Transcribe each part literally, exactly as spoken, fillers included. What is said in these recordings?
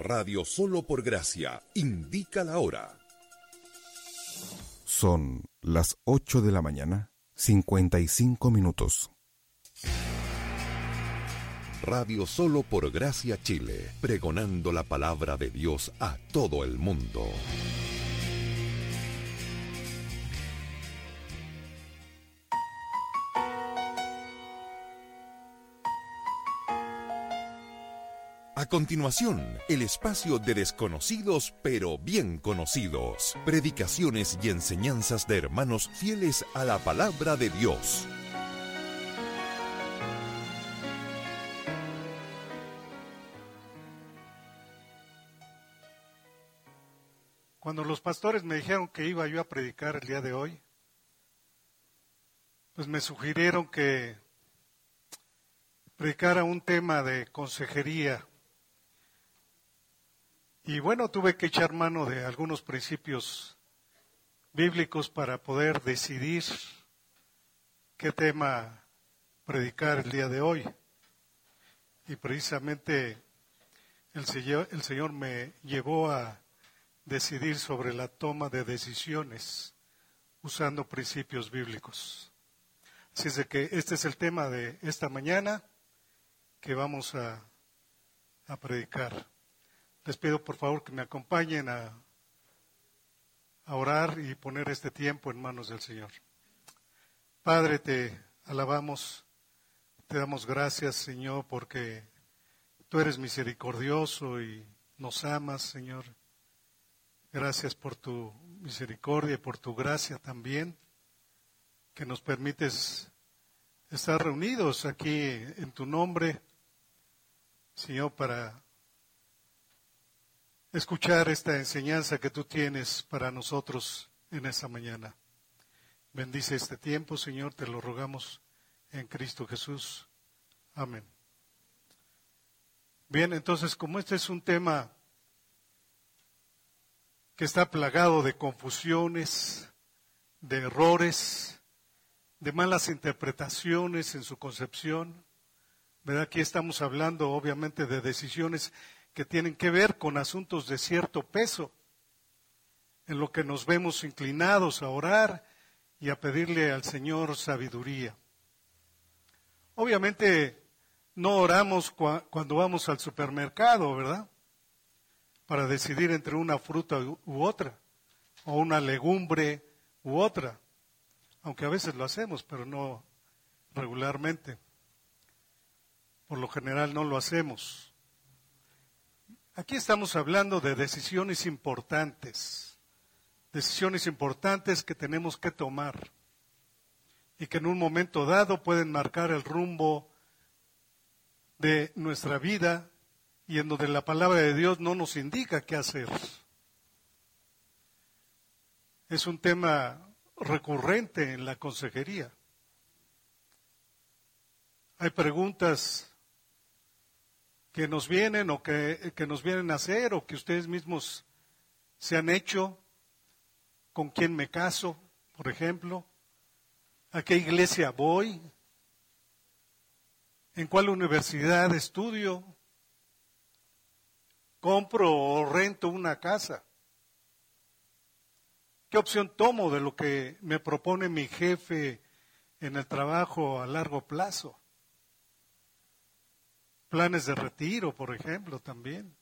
Radio Solo por Gracia indica la hora. Son las ocho de la mañana, cincuenta y cinco minutos. Radio Solo por Gracia Chile, pregonando la palabra de Dios a todo el mundo. A continuación, el espacio de desconocidos pero bien conocidos. Predicaciones y enseñanzas de hermanos fieles a la palabra de Dios. Cuando los pastores me dijeron que iba yo a predicar el día de hoy, pues me sugirieron que predicara un tema de consejería. Y bueno, tuve que echar mano de algunos principios bíblicos para poder decidir qué tema predicar el día de hoy. Y precisamente el Señor, el Señor me llevó a decidir sobre la toma de decisiones usando principios bíblicos. Así es de que este es el tema de esta mañana que vamos a, a predicar. Les pido por favor que me acompañen a, a orar y poner este tiempo en manos del Señor. Padre, te alabamos, te damos gracias, Señor, porque tú eres misericordioso y nos amas, Señor. Gracias por tu misericordia y por tu gracia también, que nos permites estar reunidos aquí en tu nombre, Señor, para escuchar esta enseñanza que tú tienes para nosotros en esta mañana. Bendice este tiempo, Señor, te lo rogamos en Cristo Jesús. Amén. Bien, entonces, como este es un tema que está plagado de confusiones, de errores, de malas interpretaciones en su concepción, ¿verdad? Aquí estamos hablando obviamente de decisiones que tienen que ver con asuntos de cierto peso, en lo que nos vemos inclinados a orar y a pedirle al Señor sabiduría. Obviamente no oramos cua- cuando vamos al supermercado, ¿verdad? Para decidir entre una fruta u, u otra, o una legumbre u otra, aunque a veces lo hacemos, pero no regularmente. Por lo general no lo hacemos. Aquí estamos hablando de decisiones importantes, decisiones importantes que tenemos que tomar y que en un momento dado pueden marcar el rumbo de nuestra vida y en donde la palabra de Dios no nos indica qué hacer. Es un tema recurrente en la consejería. Hay preguntas que nos vienen o que, que nos vienen a hacer o que ustedes mismos se han hecho. ¿Con quién me caso, por ejemplo? ¿A qué iglesia voy? ¿En cuál universidad estudio? ¿Compro o rento una casa? ¿Qué opción tomo de lo que me propone mi jefe en el trabajo a largo plazo? Planes de retiro, por ejemplo, también.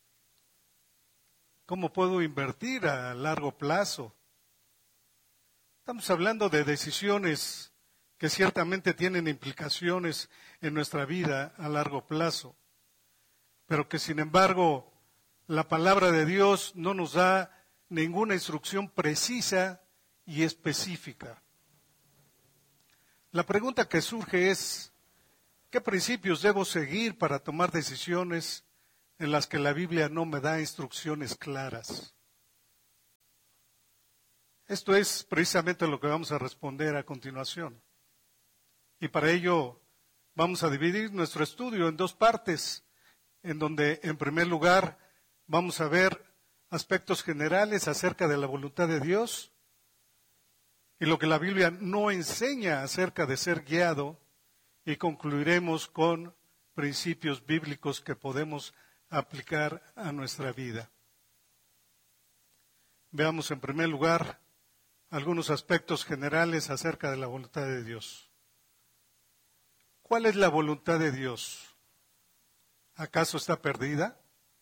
¿Cómo puedo invertir a largo plazo? Estamos hablando de decisiones que ciertamente tienen implicaciones en nuestra vida a largo plazo, pero que sin embargo la palabra de Dios no nos da ninguna instrucción precisa y específica. La pregunta que surge es, ¿qué principios debo seguir para tomar decisiones en las que la Biblia no me da instrucciones claras? Esto es precisamente lo que vamos a responder a continuación. Y para ello vamos a dividir nuestro estudio en dos partes, en donde en primer lugar vamos a ver aspectos generales acerca de la voluntad de Dios y lo que la Biblia no enseña acerca de ser guiado, y concluiremos con principios bíblicos que podemos aplicar a nuestra vida. Veamos en primer lugar algunos aspectos generales acerca de la voluntad de Dios. ¿Cuál es la voluntad de Dios? ¿Acaso está perdida?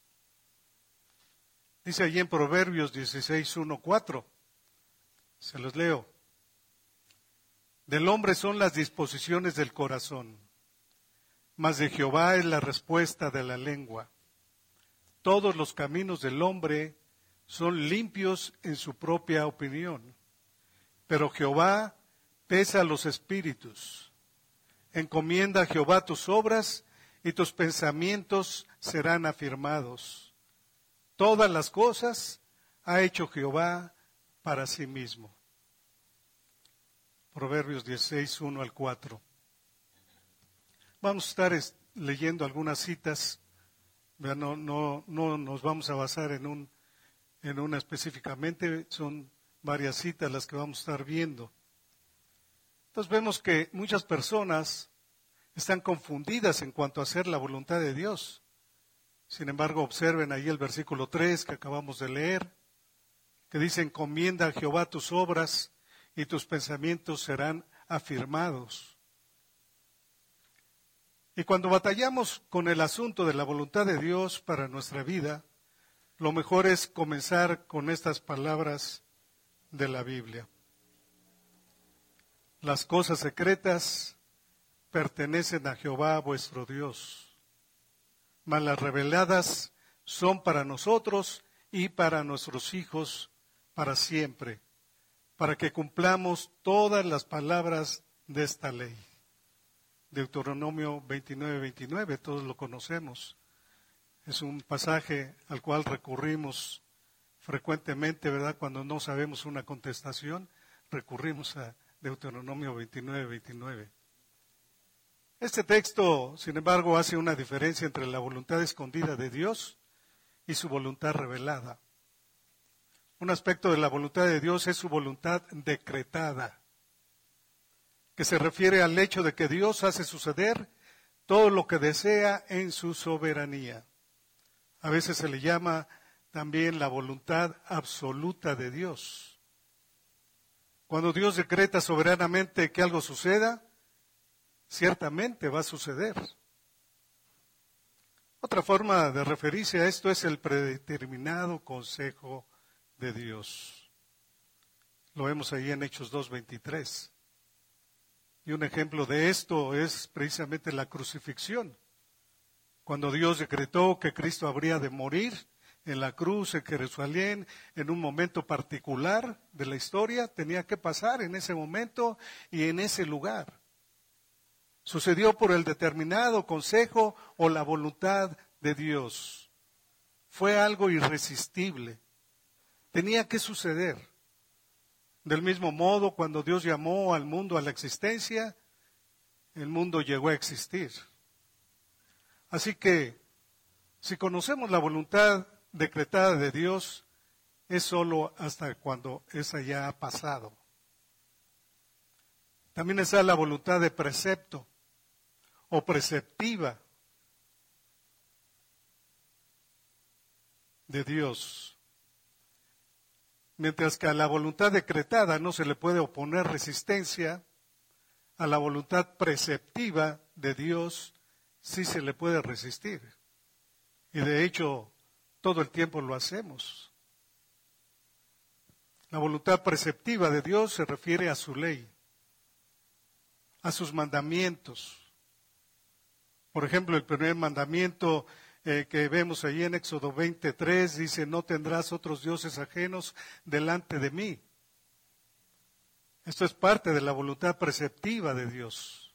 Dice allí en Proverbios dieciséis, uno, cuatro. Se los leo. Del hombre son las disposiciones del corazón, mas de Jehová es la respuesta de la lengua. Todos los caminos del hombre son limpios en su propia opinión, pero Jehová pesa los espíritus. Encomienda a Jehová tus obras y tus pensamientos serán afirmados. Todas las cosas ha hecho Jehová para sí mismo. Proverbios dieciséis, uno al cuatro. Vamos a estar es, leyendo algunas citas. No, no, no nos vamos a basar en, un, en una específicamente, son varias citas las que vamos a estar viendo. Entonces vemos que muchas personas están confundidas en cuanto a hacer la voluntad de Dios. Sin embargo, observen ahí el versículo tres que acabamos de leer, que dice, encomienda a Jehová tus obras y tus pensamientos serán afirmados. Y cuando batallamos con el asunto de la voluntad de Dios para nuestra vida, lo mejor es comenzar con estas palabras de la Biblia. Las cosas secretas pertenecen a Jehová vuestro Dios, mas las reveladas son para nosotros y para nuestros hijos para siempre, para que cumplamos todas las palabras de esta ley. Deuteronomio veintinueve, veintinueve, todos lo conocemos. Es un pasaje al cual recurrimos frecuentemente, ¿verdad? Cuando no sabemos una contestación, recurrimos a Deuteronomio veintinueve, veintinueve. Este texto, sin embargo, hace una diferencia entre la voluntad escondida de Dios y su voluntad revelada. Un aspecto de la voluntad de Dios es su voluntad decretada, que se refiere al hecho de que Dios hace suceder todo lo que desea en su soberanía. A veces se le llama también la voluntad absoluta de Dios. Cuando Dios decreta soberanamente que algo suceda, ciertamente va a suceder. Otra forma de referirse a esto es el predeterminado consejo de Dios. Lo vemos ahí en Hechos dos, veintitrés. Y un ejemplo de esto es precisamente la crucifixión. Cuando Dios decretó que Cristo habría de morir en la cruz en Jerusalén, en un momento particular de la historia, tenía que pasar en ese momento y en ese lugar. Sucedió por el determinado consejo o la voluntad de Dios. Fue algo irresistible. Tenía que suceder. Del mismo modo, cuando Dios llamó al mundo a la existencia, el mundo llegó a existir. Así que, si conocemos la voluntad decretada de Dios, es solo hasta cuando esa ya ha pasado. También está la voluntad de precepto o preceptiva de Dios. Mientras que a la voluntad decretada no se le puede oponer resistencia, a la voluntad preceptiva de Dios sí se le puede resistir. Y de hecho, todo el tiempo lo hacemos. La voluntad preceptiva de Dios se refiere a su ley, a sus mandamientos. Por ejemplo, el primer mandamiento eh, que vemos allí en Éxodo veintitrés dice, no tendrás otros dioses ajenos delante de mí. Esto es parte de la voluntad preceptiva de Dios.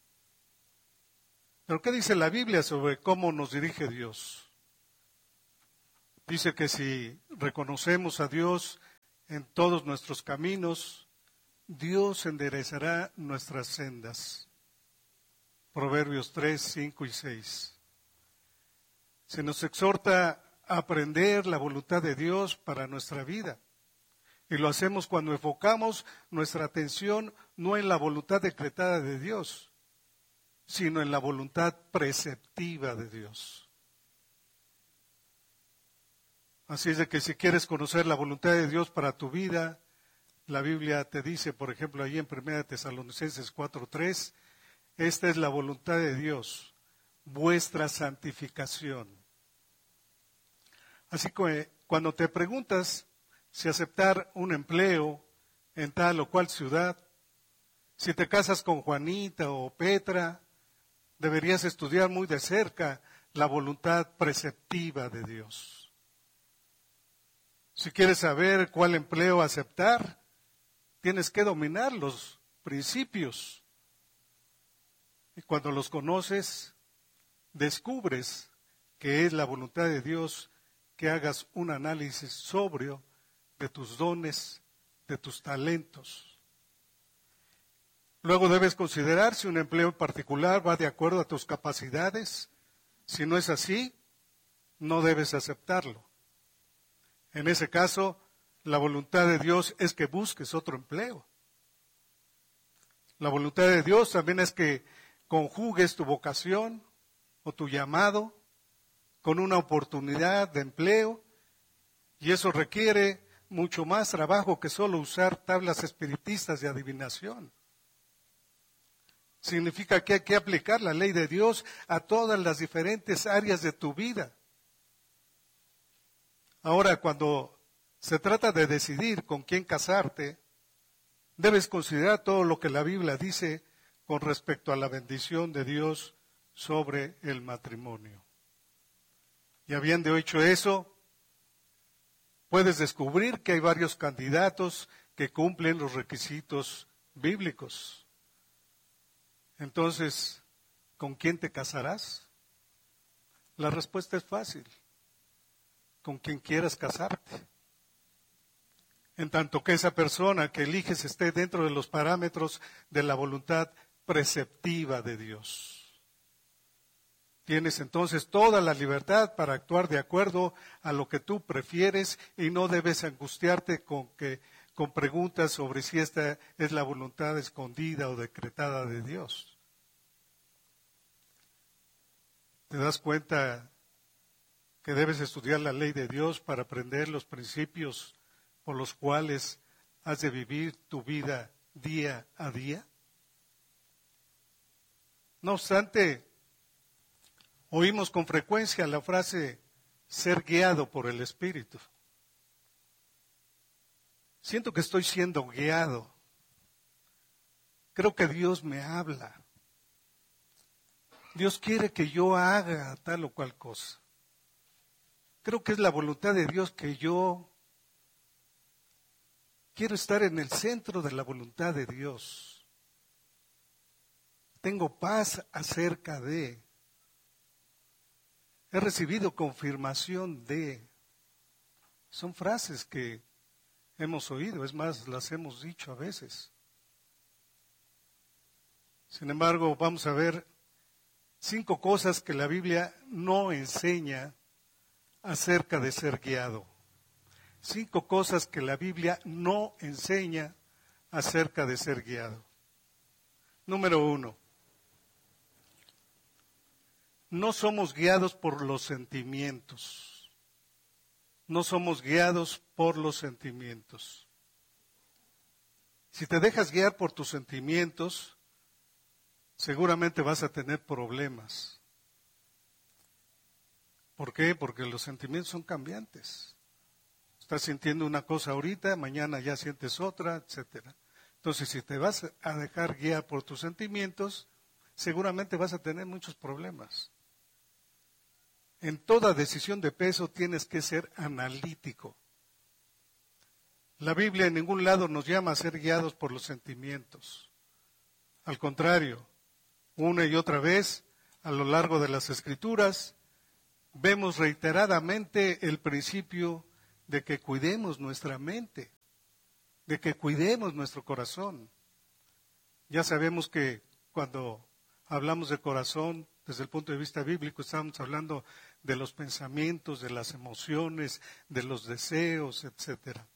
Pero ¿qué dice la Biblia sobre cómo nos dirige Dios? Dice que si reconocemos a Dios en todos nuestros caminos, Dios enderezará nuestras sendas. Proverbios tres, cinco y seis. Se nos exhorta a aprender la voluntad de Dios para nuestra vida. Y lo hacemos cuando enfocamos nuestra atención no en la voluntad decretada de Dios, sino en la voluntad preceptiva de Dios. Así es de que si quieres conocer la voluntad de Dios para tu vida, la Biblia te dice, por ejemplo, allí en primera de Tesalonicenses cuatro tres, esta es la voluntad de Dios, vuestra santificación. Así que cuando te preguntas si aceptar un empleo en tal o cual ciudad, si te casas con Juanita o Petra, deberías estudiar muy de cerca la voluntad preceptiva de Dios. Si quieres saber cuál empleo aceptar, tienes que dominar los principios. Y cuando los conoces, descubres que es la voluntad de Dios que hagas un análisis sobrio de tus dones, de tus talentos. Luego debes considerar si un empleo en particular va de acuerdo a tus capacidades. Si no es así, no debes aceptarlo. En ese caso, la voluntad de Dios es que busques otro empleo. La voluntad de Dios también es que conjugues tu vocación o tu llamado con una oportunidad de empleo, y eso requiere mucho más trabajo que solo usar tablas espiritistas de adivinación. Significa que hay que aplicar la ley de Dios a todas las diferentes áreas de tu vida. Ahora, cuando se trata de decidir con quién casarte, debes considerar todo lo que la Biblia dice con respecto a la bendición de Dios sobre el matrimonio. Y habiendo hecho eso, puedes descubrir que hay varios candidatos que cumplen los requisitos bíblicos. Entonces, ¿con quién te casarás? La respuesta es fácil. Con quien quieras casarte. En tanto que esa persona que eliges esté dentro de los parámetros de la voluntad preceptiva de Dios. Tienes entonces toda la libertad para actuar de acuerdo a lo que tú prefieres y no debes angustiarte con, que, con preguntas sobre si esta es la voluntad escondida o decretada de Dios. ¿Te das cuenta que debes estudiar la ley de Dios para aprender los principios por los cuales has de vivir tu vida día a día? No obstante, oímos con frecuencia la frase ser guiado por el Espíritu. Siento que estoy siendo guiado. Creo que Dios me habla. Dios quiere que yo haga tal o cual cosa. Creo que es la voluntad de Dios que yo quiero estar en el centro de la voluntad de Dios. Tengo paz acerca de. He recibido confirmación de. Son frases que hemos oído, es más, las hemos dicho a veces. Sin embargo, vamos a ver cinco cosas que la Biblia no enseña acerca de ser guiado. Cinco cosas que la Biblia no enseña acerca de ser guiado. Número uno. No somos guiados por los sentimientos. No somos guiados por los sentimientos. Si te dejas guiar por tus sentimientos, seguramente vas a tener problemas. ¿Por qué? Porque los sentimientos son cambiantes. Estás sintiendo una cosa ahorita, mañana ya sientes otra, etcétera. Entonces, si te vas a dejar guiar por tus sentimientos, seguramente vas a tener muchos problemas. En toda decisión de peso tienes que ser analítico. La Biblia en ningún lado nos llama a ser guiados por los sentimientos. Al contrario, una y otra vez, a lo largo de las Escrituras, vemos reiteradamente el principio de que cuidemos nuestra mente, de que cuidemos nuestro corazón. Ya sabemos que cuando hablamos de corazón, desde el punto de vista bíblico, estamos hablando de los pensamientos, de las emociones, de los deseos, etcétera.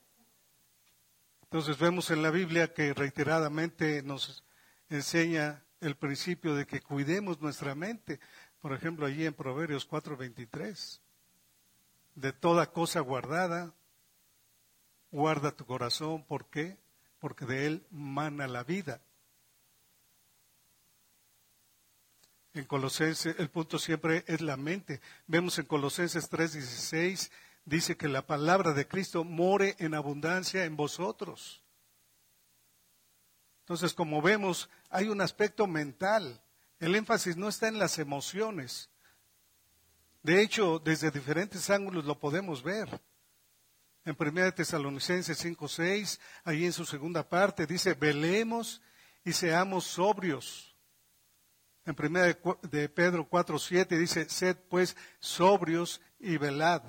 Entonces vemos en la Biblia que reiteradamente nos enseña el principio de que cuidemos nuestra mente. Por ejemplo, allí en Proverbios cuatro veintitrés. De toda cosa guardada, guarda tu corazón. ¿Por qué? Porque de él mana la vida. En Colosenses, el punto siempre es la mente. Vemos en Colosenses tres dieciséis, dice que la palabra de Cristo more en abundancia en vosotros. Entonces, como vemos, hay un aspecto mental. El énfasis no está en las emociones. De hecho, desde diferentes ángulos lo podemos ver. En primera de Tesalonicenses cinco seis, ahí en su segunda parte, dice, velemos y seamos sobrios. En primera de, de Pedro cuatro siete dice, sed pues sobrios y velad.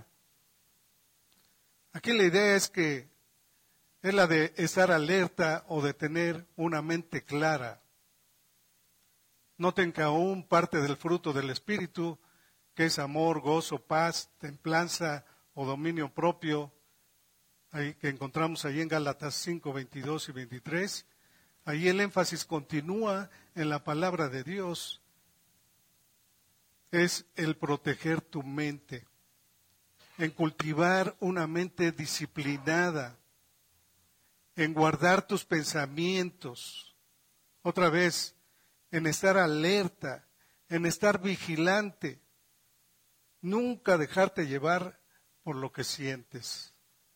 Aquí la idea es que es la de estar alerta o de tener una mente clara. Noten que aún parte del fruto del Espíritu, que es amor, gozo, paz, templanza o dominio propio, ahí, que encontramos ahí en Gálatas cinco veintidós y veintitrés, ahí el énfasis continúa en la palabra de Dios, es el proteger tu mente, en cultivar una mente disciplinada, en guardar tus pensamientos, otra vez, en estar alerta, en estar vigilante, nunca dejarte llevar por lo que sientes.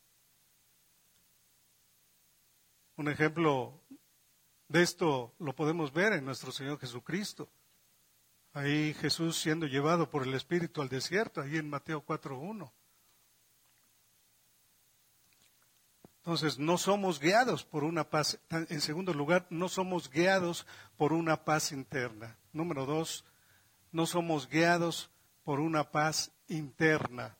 Un ejemplo de esto lo podemos ver en nuestro Señor Jesucristo. Ahí Jesús siendo llevado por el Espíritu al desierto, ahí en Mateo cuatro uno. Entonces, no somos guiados por una paz. En segundo lugar, no somos guiados por una paz interna. Número dos, no somos guiados por una paz interna.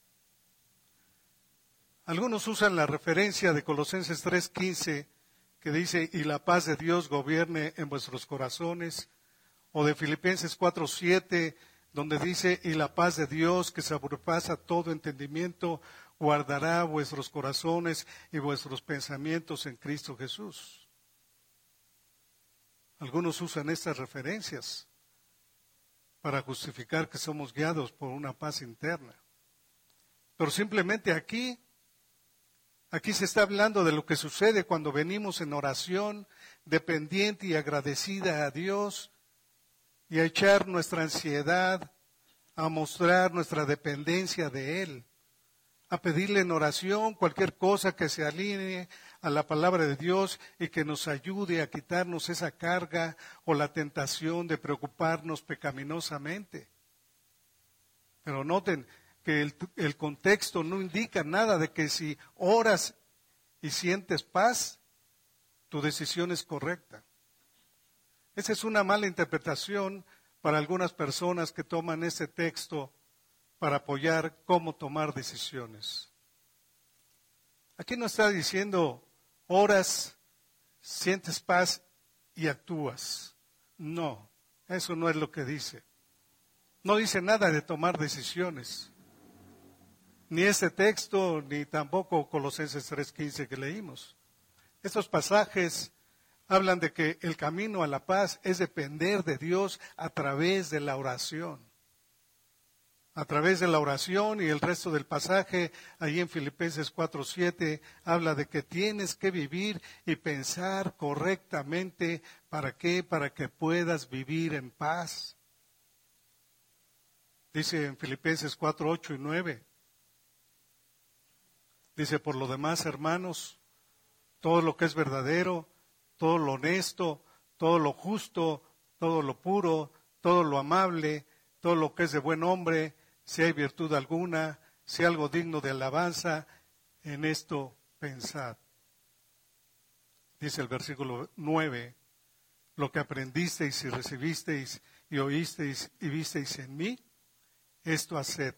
Algunos usan la referencia de Colosenses tres quince, que dice, y la paz de Dios gobierne en vuestros corazones, o de Filipenses cuatro siete, donde dice, y la paz de Dios que sobrepasa todo entendimiento, guardará vuestros corazones y vuestros pensamientos en Cristo Jesús. Algunos usan estas referencias para justificar que somos guiados por una paz interna. Pero simplemente aquí, aquí se está hablando de lo que sucede cuando venimos en oración, dependiente y agradecida a Dios, y a echar nuestra ansiedad, a mostrar nuestra dependencia de Él, a pedirle en oración cualquier cosa que se alinee a la palabra de Dios y que nos ayude a quitarnos esa carga o la tentación de preocuparnos pecaminosamente. Pero noten que el, el contexto no indica nada de que si oras y sientes paz, tu decisión es correcta. Esa es una mala interpretación para algunas personas que toman este texto para apoyar cómo tomar decisiones. Aquí no está diciendo oras, sientes paz y actúas. No, eso no es lo que dice. No dice nada de tomar decisiones. Ni este texto, ni tampoco Colosenses tres quince que leímos. Estos pasajes hablan de que el camino a la paz es depender de Dios a través de la oración. A través de la oración, y el resto del pasaje, ahí en Filipenses cuatro siete, habla de que tienes que vivir y pensar correctamente. ¿Para qué? Para que puedas vivir en paz. Dice en Filipenses cuatro ocho y nueve. Dice, por lo demás, hermanos, todo lo que es verdadero, todo lo honesto, todo lo justo, todo lo puro, todo lo amable, todo lo que es de buen nombre, si hay virtud alguna, si algo digno de alabanza, en esto pensad. Dice el versículo nueve, lo que aprendisteis y recibisteis y oísteis y visteis en mí, esto haced.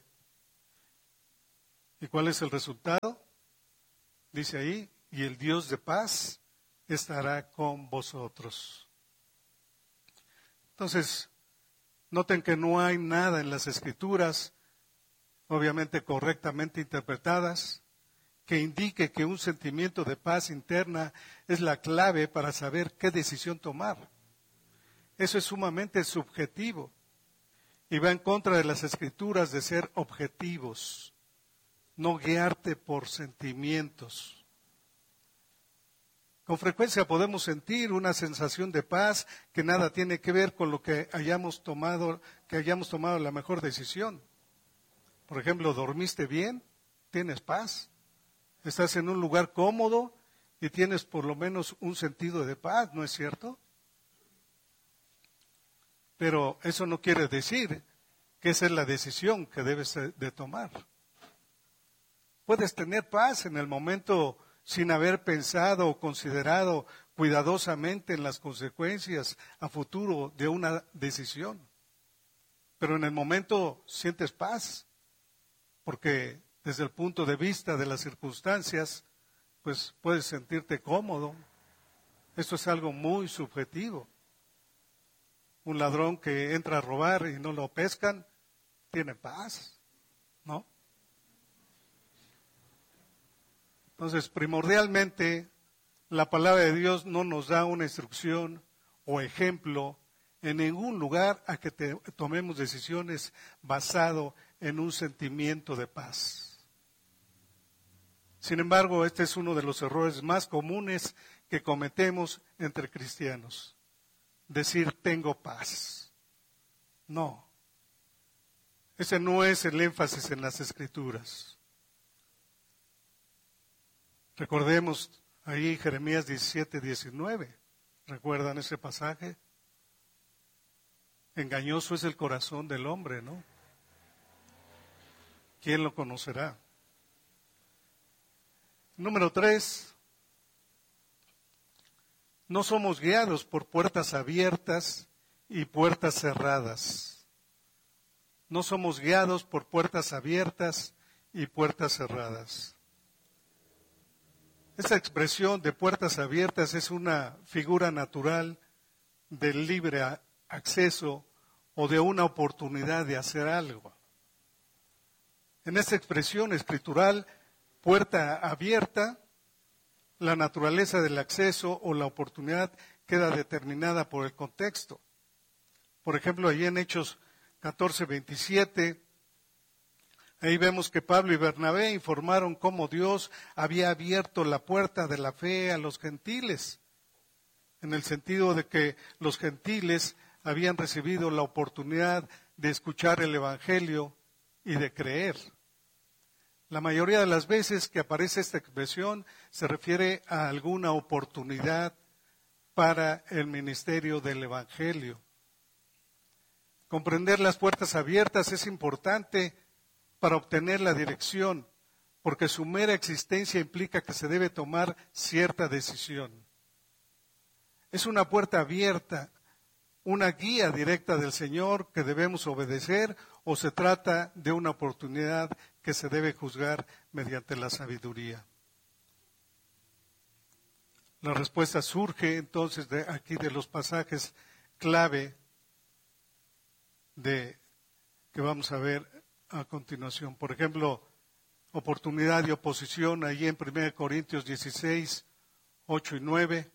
¿Y cuál es el resultado? Dice ahí, y el Dios de paz estará con vosotros. Entonces, noten que no hay nada en las Escrituras, obviamente correctamente interpretadas, que indique que un sentimiento de paz interna es la clave para saber qué decisión tomar. Eso es sumamente subjetivo y va en contra de las Escrituras de ser objetivos, no guiarte por sentimientos. Con frecuencia podemos sentir una sensación de paz que nada tiene que ver con lo que hayamos tomado, que hayamos tomado la mejor decisión. Por ejemplo, ¿dormiste bien? ¿Tienes paz? ¿Estás en un lugar cómodo y tienes por lo menos un sentido de paz, no es cierto? Pero eso no quiere decir que esa es la decisión que debes de tomar. Puedes tener paz en el momento sin haber pensado o considerado cuidadosamente en las consecuencias a futuro de una decisión. Pero en el momento sientes paz, porque desde el punto de vista de las circunstancias, pues puedes sentirte cómodo. Esto es algo muy subjetivo. Un ladrón que entra a robar y no lo pescan, tiene paz, ¿no? Entonces, primordialmente, la palabra de Dios no nos da una instrucción o ejemplo en ningún lugar a que te, tomemos decisiones basado en un sentimiento de paz. Sin embargo, este es uno de los errores más comunes que cometemos entre cristianos. Decir, tengo paz. No. Ese no es el énfasis en las Escrituras. Recordemos ahí Jeremías diecisiete, diecinueve. ¿Recuerdan ese pasaje? Engañoso es el corazón del hombre, ¿no? ¿Quién lo conocerá? Número tres. No somos guiados por puertas abiertas y puertas cerradas. No somos guiados por puertas abiertas y puertas cerradas. Esta expresión de puertas abiertas es una figura natural del libre acceso o de una oportunidad de hacer algo. En esta expresión escritural, puerta abierta, la naturaleza del acceso o la oportunidad queda determinada por el contexto. Por ejemplo, allí en Hechos catorce, veintisiete, ahí vemos que Pablo y Bernabé informaron cómo Dios había abierto la puerta de la fe a los gentiles, en el sentido de que los gentiles habían recibido la oportunidad de escuchar el Evangelio y de creer. La mayoría de las veces que aparece esta expresión se refiere a alguna oportunidad para el ministerio del Evangelio. Comprender las puertas abiertas es importante para obtener la dirección, porque su mera existencia implica que se debe tomar cierta decisión. Es una puerta abierta, una guía directa del Señor que debemos obedecer, o se trata de una oportunidad que se debe juzgar mediante la sabiduría. La respuesta surge entonces de aquí de los pasajes clave de que vamos a ver a continuación. Por ejemplo, oportunidad y oposición allí en primera Corintios dieciséis, ocho y nueve.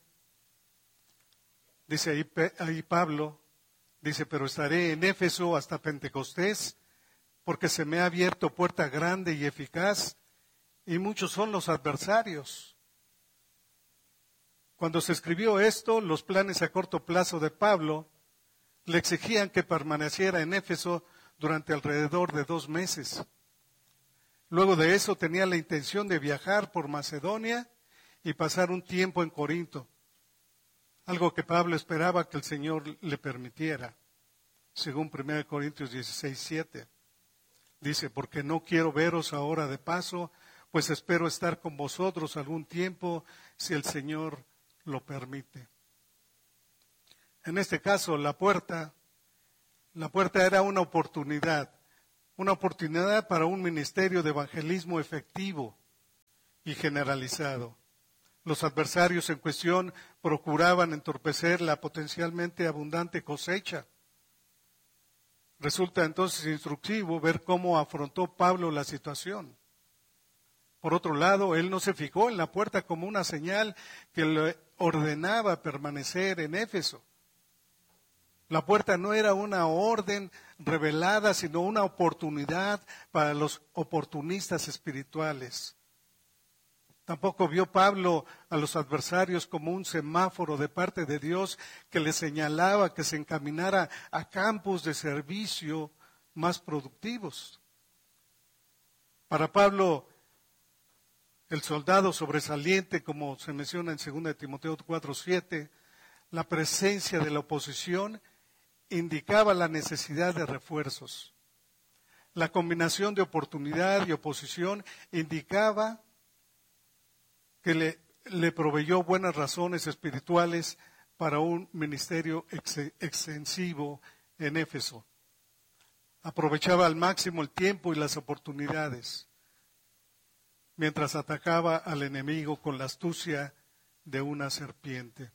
Dice ahí, ahí Pablo, dice, pero estaré en Éfeso hasta Pentecostés, porque se me ha abierto puerta grande y eficaz, y muchos son los adversarios. Cuando se escribió esto, los planes a corto plazo de Pablo le exigían que permaneciera en Éfeso durante alrededor de dos meses. Luego de eso tenía la intención de viajar por Macedonia y pasar un tiempo en Corinto, algo que Pablo esperaba que el Señor le permitiera, según primera Corintios dieciséis, siete. Dice, porque no quiero veros ahora de paso, pues espero estar con vosotros algún tiempo, si el Señor lo permite. En este caso, la puerta, la puerta era una oportunidad, una oportunidad para un ministerio de evangelismo efectivo y generalizado. Los adversarios en cuestión procuraban entorpecer la potencialmente abundante cosecha. Resulta entonces instructivo ver cómo afrontó Pablo la situación. Por otro lado, él no se fijó en la puerta como una señal que le ordenaba permanecer en Éfeso. La puerta no era una orden revelada, sino una oportunidad para los oportunistas espirituales. Tampoco vio Pablo a los adversarios como un semáforo de parte de Dios que le señalaba que se encaminara a campos de servicio más productivos. Para Pablo, el soldado sobresaliente, como se menciona en segunda de Timoteo cuatro siete, la presencia de la oposición indicaba la necesidad de refuerzos. La combinación de oportunidad y oposición indicaba que le, le proveyó buenas razones espirituales para un ministerio ex, extensivo en Éfeso. Aprovechaba al máximo el tiempo y las oportunidades, mientras atacaba al enemigo con la astucia de una serpiente.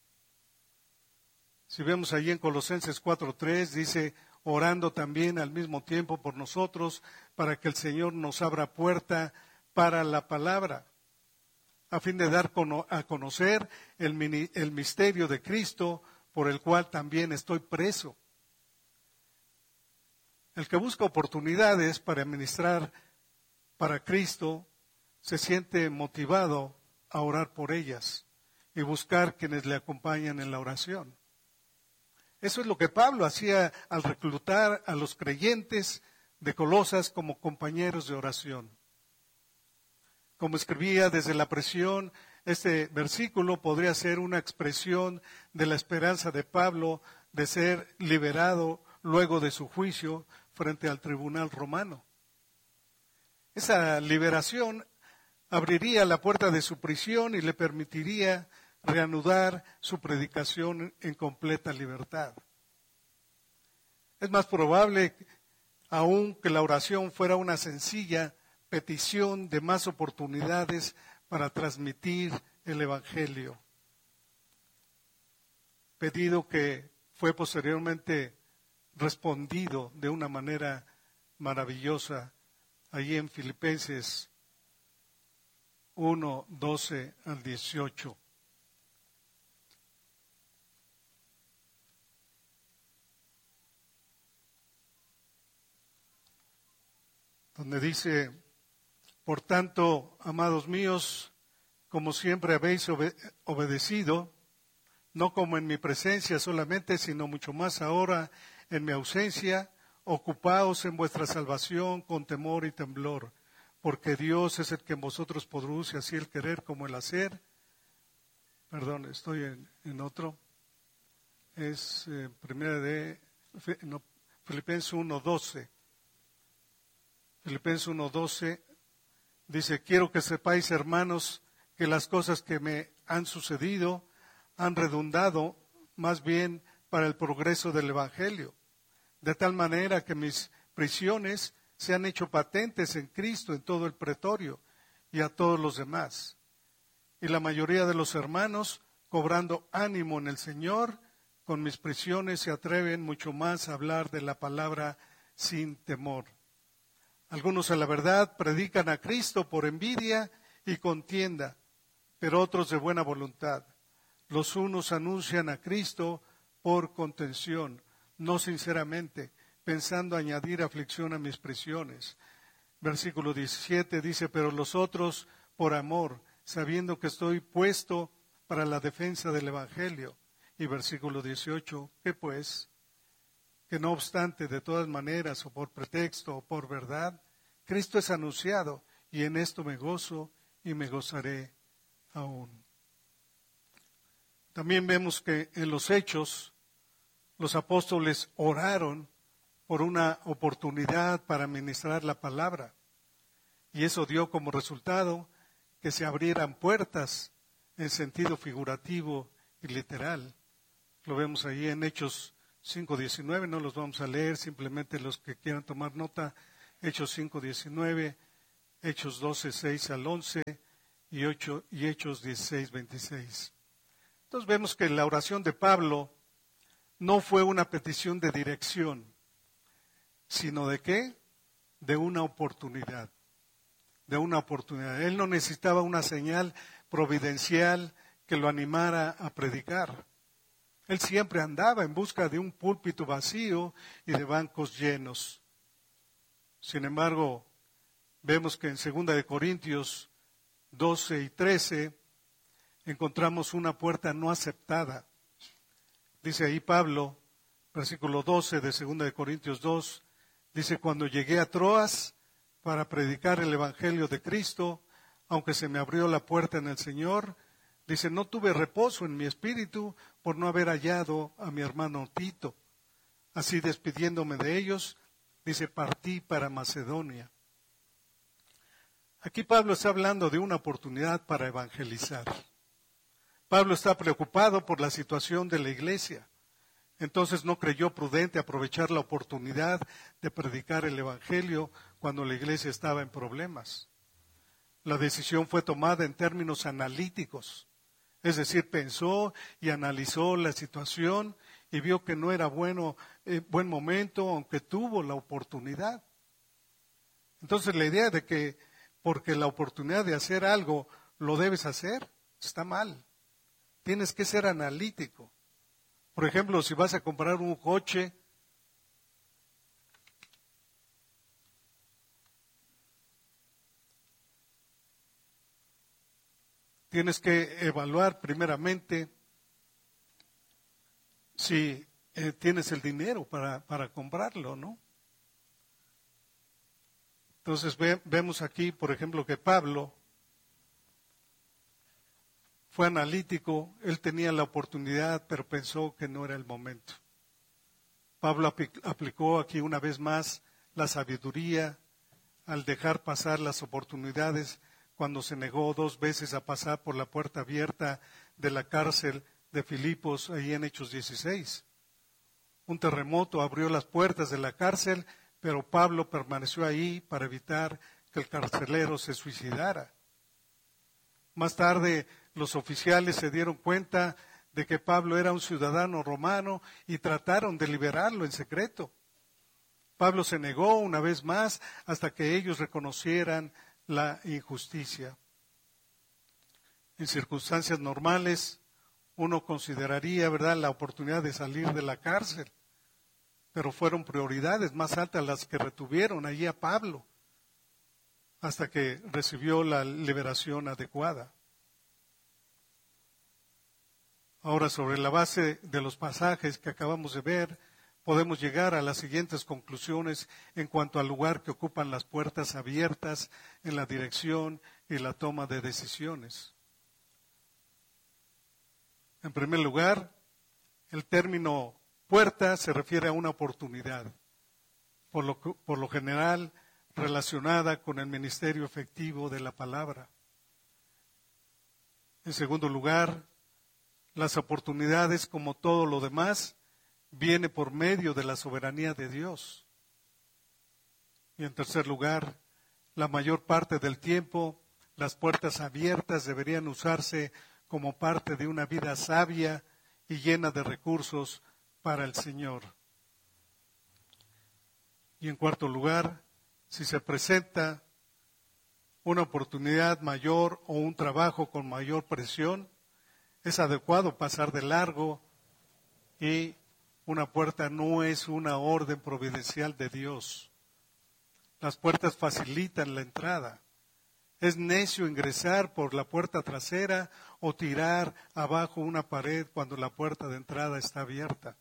Si vemos allí en Colosenses cuatro tres, dice, orando también al mismo tiempo por nosotros, para que el Señor nos abra puerta para la palabra, a fin de dar a conocer el, el misterio de Cristo, por el cual también estoy preso. El que busca oportunidades para ministrar para Cristo se siente motivado a orar por ellas y buscar quienes le acompañan en la oración. Eso es lo que Pablo hacía al reclutar a los creyentes de Colosas como compañeros de oración. Como escribía desde la prisión, este versículo podría ser una expresión de la esperanza de Pablo de ser liberado luego de su juicio frente al tribunal romano. Esa liberación abriría la puerta de su prisión y le permitiría reanudar su predicación en completa libertad. Es más probable aún que la oración fuera una sencilla petición de más oportunidades para transmitir el Evangelio, pedido que fue posteriormente respondido de una manera maravillosa allí en Filipenses uno, doce al dieciocho. Donde dice, por tanto, amados míos, como siempre habéis obede- obedecido, no como en mi presencia solamente, sino mucho más ahora en mi ausencia, ocupaos en vuestra salvación con temor y temblor, porque Dios es el que en vosotros produce así el querer como el hacer. Perdón, estoy en, en otro. Es eh, primera de no, Filipenses uno doce. Filipenses uno doce dice, quiero que sepáis, hermanos, que las cosas que me han sucedido han redundado más bien para el progreso del Evangelio, de tal manera que mis prisiones se han hecho patentes en Cristo en todo el pretorio y a todos los demás. Y la mayoría de los hermanos, cobrando ánimo en el Señor, con mis prisiones se atreven mucho más a hablar de la palabra sin temor. Algunos, a la verdad, predican a Cristo por envidia y contienda, pero otros de buena voluntad. Los unos anuncian a Cristo por contención, no sinceramente, pensando añadir aflicción a mis prisiones. Versículo diecisiete dice, pero los otros por amor, sabiendo que estoy puesto para la defensa del Evangelio. Y versículo dieciocho, ¿qué pues? Que no obstante, de todas maneras, o por pretexto, o por verdad, Cristo es anunciado, y en esto me gozo y me gozaré aún. También vemos que en los Hechos, los apóstoles oraron por una oportunidad para ministrar la palabra, y eso dio como resultado que se abrieran puertas en sentido figurativo y literal. Lo vemos ahí en Hechos cinco diecinueve, no los vamos a leer, simplemente los que quieran tomar nota, Hechos cinco diecinueve, Hechos doce seis al once y, ocho, y Hechos dieciséis veintiséis. Entonces vemos que la oración de Pablo no fue una petición de dirección, sino de qué? De una oportunidad, de una oportunidad. Él no necesitaba una señal providencial que lo animara a predicar. Él siempre andaba en busca de un púlpito vacío y de bancos llenos. Sin embargo, vemos que en segunda de Corintios doce y trece encontramos una puerta no aceptada. Dice ahí Pablo, versículo doce de segunda de Corintios dos, dice: cuando llegué a Troas para predicar el evangelio de Cristo, aunque se me abrió la puerta en el Señor, dice, no tuve reposo en mi espíritu por no haber hallado a mi hermano Tito. Así, despidiéndome de ellos, dice, partí para Macedonia. Aquí Pablo está hablando de una oportunidad para evangelizar. Pablo está preocupado por la situación de la iglesia. Entonces no creyó prudente aprovechar la oportunidad de predicar el evangelio cuando la iglesia estaba en problemas. La decisión fue tomada en términos analíticos. Es decir, pensó y analizó la situación y vio que no era bueno, eh, buen momento, aunque tuvo la oportunidad. Entonces la idea de que porque la oportunidad de hacer algo lo debes hacer, está mal. Tienes que ser analítico. Por ejemplo, si vas a comprar un coche, tienes que evaluar primeramente si eh, tienes el dinero para, para comprarlo, ¿no? Entonces ve, vemos aquí, por ejemplo, que Pablo fue analítico, él tenía la oportunidad, pero pensó que no era el momento. Pablo aplicó aquí una vez más la sabiduría al dejar pasar las oportunidades cuando se negó dos veces a pasar por la puerta abierta de la cárcel de Filipos, ahí en Hechos dieciséis. Un terremoto abrió las puertas de la cárcel, pero Pablo permaneció ahí para evitar que el carcelero se suicidara. Más tarde, los oficiales se dieron cuenta de que Pablo era un ciudadano romano y trataron de liberarlo en secreto. Pablo se negó una vez más hasta que ellos reconocieran la injusticia. En circunstancias normales, uno consideraría, ¿verdad?, la oportunidad de salir de la cárcel, pero fueron prioridades más altas las que retuvieron allí a Pablo hasta que recibió la liberación adecuada. Ahora, sobre la base de los pasajes que acabamos de ver, podemos llegar a las siguientes conclusiones en cuanto al lugar que ocupan las puertas abiertas en la dirección y la toma de decisiones. En primer lugar, el término puerta se refiere a una oportunidad, por lo, por lo general relacionada con el ministerio efectivo de la palabra. En segundo lugar, las oportunidades, como todo lo demás, viene por medio de la soberanía de Dios. Y en tercer lugar, la mayor parte del tiempo, las puertas abiertas deberían usarse como parte de una vida sabia y llena de recursos para el Señor. Y en cuarto lugar, si se presenta una oportunidad mayor o un trabajo con mayor presión, es adecuado pasar de largo, y una puerta no es una orden providencial de Dios. Las puertas facilitan la entrada. Es necio ingresar por la puerta trasera o tirar abajo una pared cuando la puerta de entrada está abierta.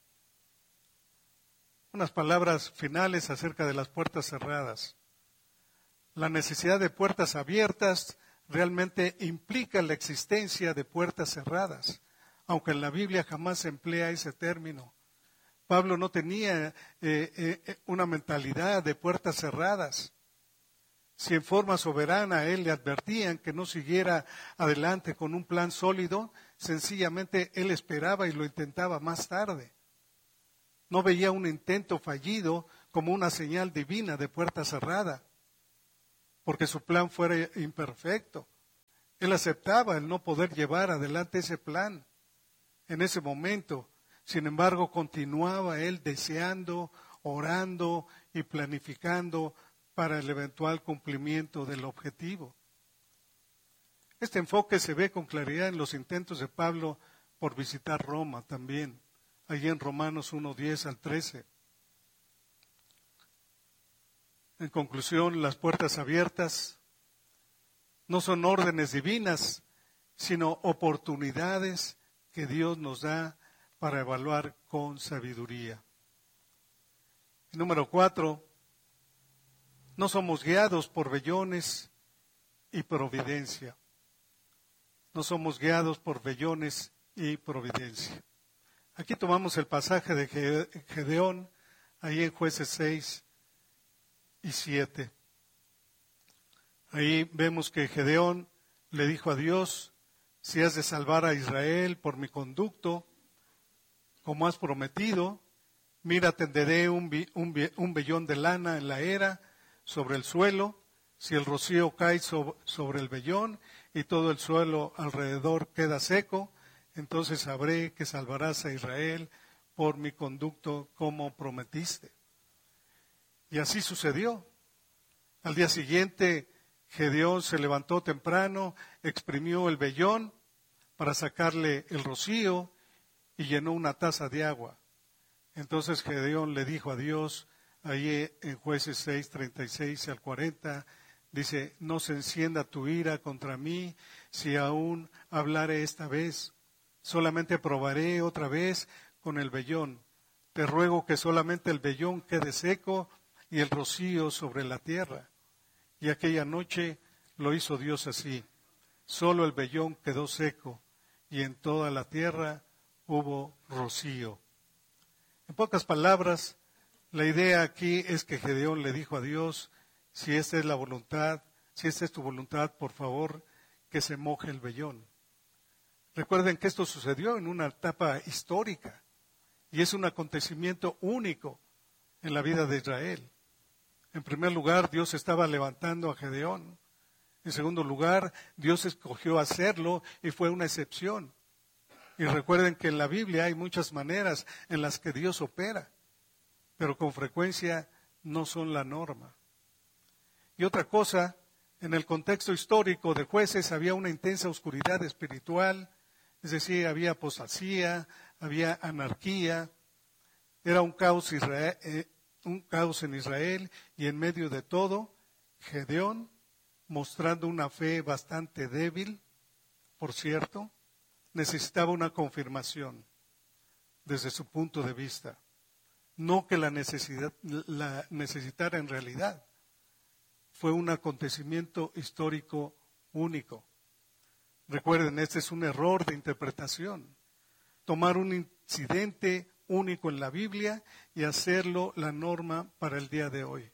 Unas palabras finales acerca de las puertas cerradas. La necesidad de puertas abiertas realmente implica la existencia de puertas cerradas, aunque en la Biblia jamás se emplea ese término. Pablo no tenía eh, eh, una mentalidad de puertas cerradas. Si en forma soberana a él le advertían que no siguiera adelante con un plan sólido, sencillamente él esperaba y lo intentaba más tarde. No veía un intento fallido como una señal divina de puerta cerrada, porque su plan fuera imperfecto. Él aceptaba el no poder llevar adelante ese plan en ese momento. Sin embargo, continuaba él deseando, orando y planificando para el eventual cumplimiento del objetivo. Este enfoque se ve con claridad en los intentos de Pablo por visitar Roma también. allí en Romanos uno, diez al trece. En conclusión, las puertas abiertas no son órdenes divinas, sino oportunidades que Dios nos da para evaluar con sabiduría. Y número cuatro, no somos guiados por vellones y providencia. No somos guiados por vellones y providencia. Aquí tomamos el pasaje de Gedeón, ahí en Jueces seis y siete. Ahí vemos que Gedeón le dijo a Dios: si has de salvar a Israel por mi conducto, como has prometido, mira, tenderé un, un, un vellón de lana en la era sobre el suelo. Si el rocío cae so, sobre el vellón y todo el suelo alrededor queda seco, entonces sabré que salvarás a Israel por mi conducto como prometiste. Y así sucedió. Al día siguiente, Gedeón se levantó temprano, exprimió el vellón para sacarle el rocío y llenó una taza de agua. Entonces Gedeón le dijo a Dios, ahí en Jueces seis, treinta y seis al cuarenta, dice: no se encienda tu ira contra mí si aún hablaré esta vez. Solamente probaré otra vez con el vellón. Te ruego que solamente el vellón quede seco y el rocío sobre la tierra. Y aquella noche lo hizo Dios así. Solo el vellón quedó seco y en toda la tierra hubo rocío. En pocas palabras, la idea aquí es que Gedeón le dijo a Dios: si esta es la voluntad, si esta es tu voluntad, por favor, que se moje el vellón. Recuerden que esto sucedió en una etapa histórica y es un acontecimiento único en la vida de Israel. En primer lugar, Dios estaba levantando a Gedeón. En segundo lugar, Dios escogió hacerlo y fue una excepción. Y recuerden que en la Biblia hay muchas maneras en las que Dios opera, pero con frecuencia no son la norma. Y otra cosa, en el contexto histórico de Jueces había una intensa oscuridad espiritual, es decir, había apostasía, había anarquía, era un caos, Israel, eh, un caos en Israel, y en medio de todo, Gedeón, mostrando una fe bastante débil, por cierto, necesitaba una confirmación desde su punto de vista, no que la, necesidad, la necesitara en realidad. Fue un acontecimiento histórico único. Recuerden, este es un error de interpretación. Tomar un incidente único en la Biblia y hacerlo la norma para el día de hoy.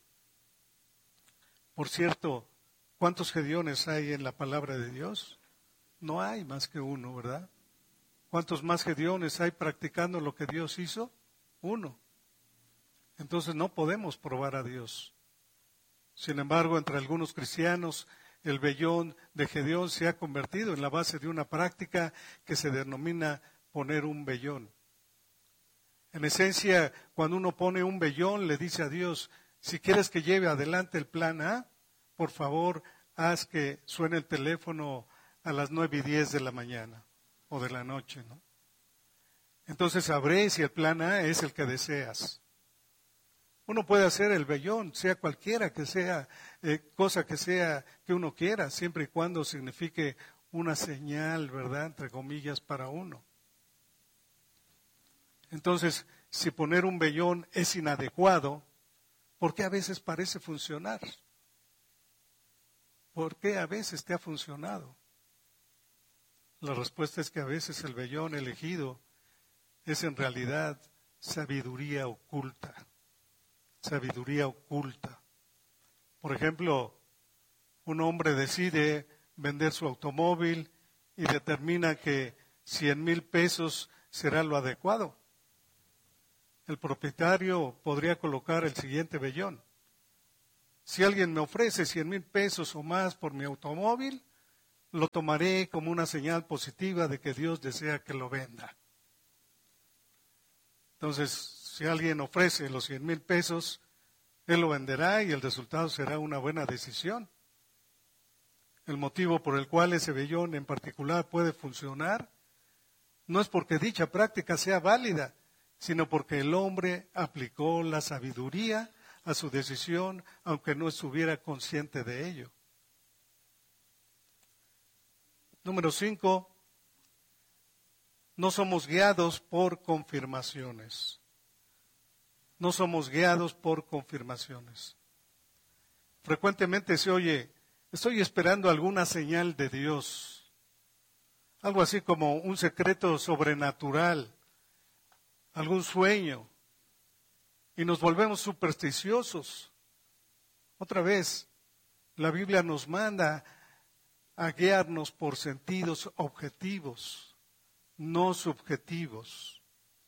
Por cierto, ¿cuántos Gedeones hay en la palabra de Dios? No hay más que uno, ¿verdad? ¿Cuántos más Gedeones hay practicando lo que Dios hizo? Uno. Entonces no podemos probar a Dios. Sin embargo, entre algunos cristianos, el vellón de Gedeón se ha convertido en la base de una práctica que se denomina poner un vellón. En esencia, cuando uno pone un vellón, le dice a Dios: si quieres que lleve adelante el plan A, por favor, haz que suene el teléfono a las nueve y diez de la mañana o de la noche, ¿no? Entonces sabré si el plan A es el que deseas. Uno puede hacer el vellón, sea cualquiera que sea, eh, cosa que sea que uno quiera, siempre y cuando signifique una señal, ¿verdad?, entre comillas, para uno. Entonces, si poner un vellón es inadecuado, ¿por qué a veces parece funcionar? ¿Por qué a veces te ha funcionado? La respuesta es que a veces el vellón elegido es en realidad sabiduría oculta. Sabiduría oculta. Por ejemplo, un hombre decide vender su automóvil y determina que cien mil pesos será lo adecuado. El propietario podría colocar el siguiente vellón: si alguien me ofrece cien mil pesos o más por mi automóvil, lo tomaré como una señal positiva de que Dios desea que lo venda. Entonces, si alguien ofrece los cien mil pesos, él lo venderá y el resultado será una buena decisión. El motivo por el cual ese vellón en particular puede funcionar no es porque dicha práctica sea válida, sino porque el hombre aplicó la sabiduría a su decisión, aunque no estuviera consciente de ello. Número cinco, no somos guiados por confirmaciones. No somos guiados por confirmaciones. Frecuentemente se oye, estoy esperando alguna señal de Dios, algo así como un secreto sobrenatural, algún sueño, y nos volvemos supersticiosos. Otra vez, la Biblia nos manda a guiarnos por sentidos objetivos, no subjetivos.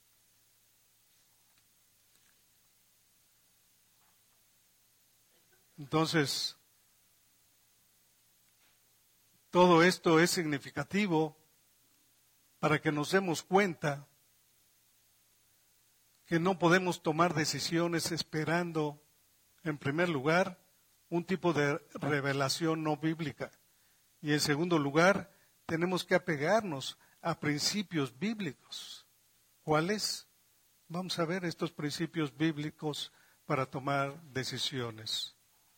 Entonces, todo esto es significativo para que nos demos cuenta que no podemos tomar decisiones esperando, en primer lugar, un tipo de revelación no bíblica. Y en segundo lugar, tenemos que apegarnos a principios bíblicos. ¿Cuáles? Vamos a ver estos principios bíblicos para tomar decisiones.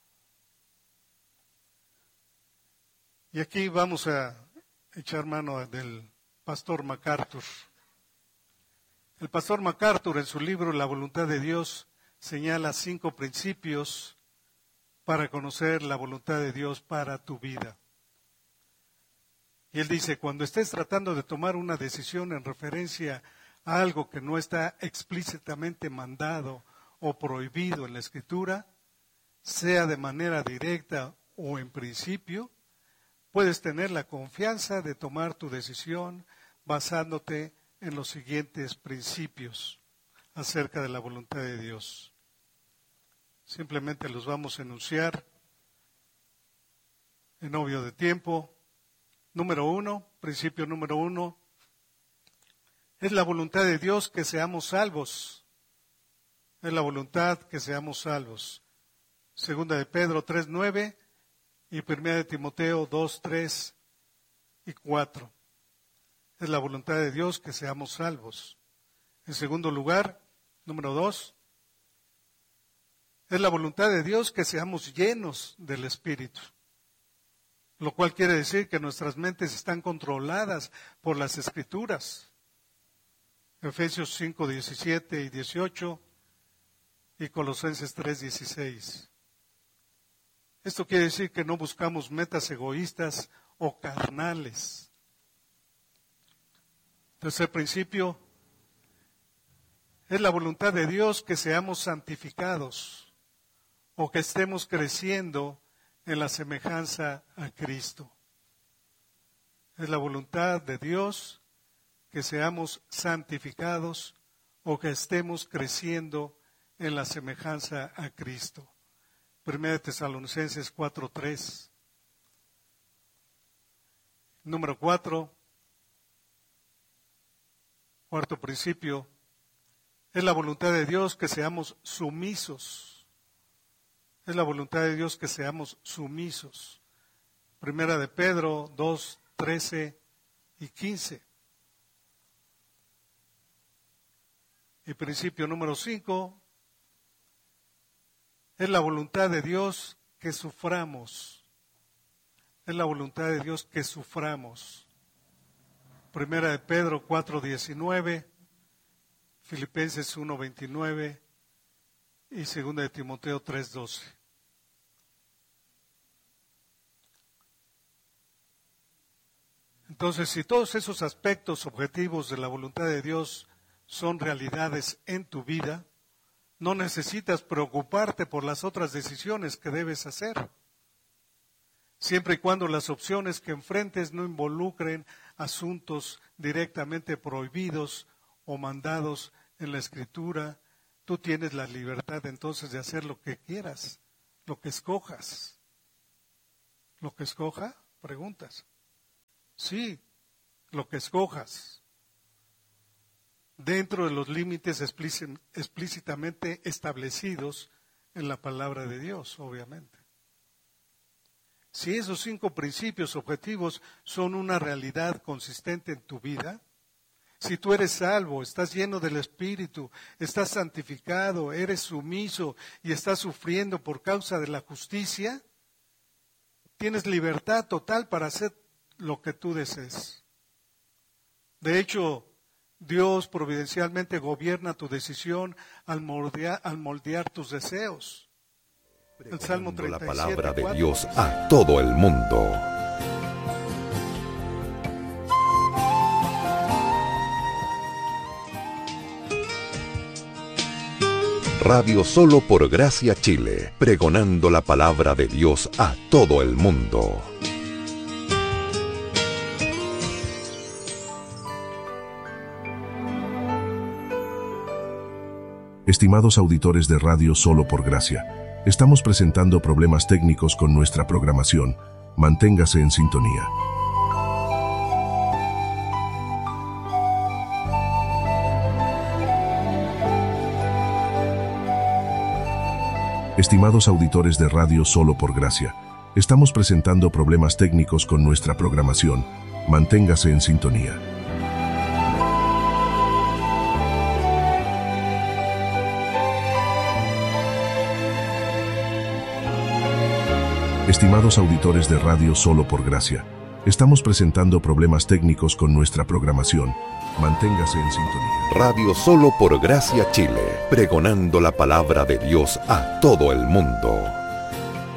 Y aquí vamos a echar mano del pastor MacArthur. El pastor MacArthur en su libro La voluntad de Dios señala cinco principios para conocer la voluntad de Dios para tu vida. Y él dice, cuando estés tratando de tomar una decisión en referencia a algo que no está explícitamente mandado o prohibido en la Escritura, sea de manera directa o en principio, puedes tener la confianza de tomar tu decisión basándote en los siguientes principios acerca de la voluntad de Dios. Simplemente los vamos a enunciar en obvio de tiempo. Número uno, principio número uno, es la voluntad de Dios que seamos salvos. Es la voluntad que seamos salvos. Segunda de Pedro tres nueve y primera de Timoteo dos tres y cuatro. Es la voluntad de Dios que seamos salvos. En segundo lugar, número dos, es la voluntad de Dios que seamos llenos del Espíritu. Lo cual quiere decir que nuestras mentes están controladas por las Escrituras. Efesios cinco diecisiete y dieciocho y Colosenses tres dieciséis. Esto quiere decir que no buscamos metas egoístas o carnales. Tercer principio, es la voluntad de Dios que seamos santificados o que estemos creciendo en la semejanza a Cristo. Es la voluntad de Dios que seamos santificados o que estemos creciendo en la semejanza a Cristo. Primera de Tesalonicenses cuatro tres. Número cuatro, cuarto principio, es la voluntad de Dios que seamos sumisos. Es la voluntad de Dios que seamos sumisos. Primera de Pedro dos trece y quince. Y principio número cinco, es la voluntad de Dios que suframos. Es la voluntad de Dios que suframos. Primera de Pedro cuatro diecinueve, Filipenses uno veintinueve y segunda de Timoteo tres doce. Entonces, si todos esos aspectos objetivos de la voluntad de Dios son realidades en tu vida, no necesitas preocuparte por las otras decisiones que debes hacer, siempre y cuando las opciones que enfrentes no involucren asuntos directamente prohibidos o mandados en la Escritura. Tú tienes la libertad entonces de hacer lo que quieras, lo que escojas. ¿Lo que escoja? Preguntas. Sí, lo que escojas, dentro de los límites explícitamente establecidos en la palabra de Dios, obviamente. Si esos cinco principios objetivos son una realidad consistente en tu vida, Si tú eres salvo, estás lleno del Espíritu, estás santificado, eres sumiso y estás sufriendo por causa de la justicia, tienes libertad total para hacer lo que tú desees. De hecho, Dios providencialmente gobierna tu decisión al moldear, al moldear tus deseos. El Salmo treinta y siete, la palabra de cuatro. Dios a todo el mundo. Radio Solo por Gracia Chile, pregonando la palabra de Dios a todo el mundo. Estimados auditores de Radio Solo por Gracia, estamos presentando problemas técnicos con nuestra programación. Manténgase en sintonía. Estimados auditores de Radio Solo por Gracia, estamos presentando problemas técnicos con nuestra programación. Manténgase en sintonía. Estimados auditores de Radio Solo por Gracia, estamos presentando problemas técnicos con nuestra programación. Manténgase en sintonía. Radio Solo por Gracia Chile, pregonando la palabra de Dios a todo el mundo.